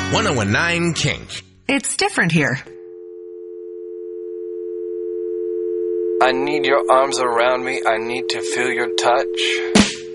1019 Kink. It's different here. I need your arms around me. I need to feel your touch.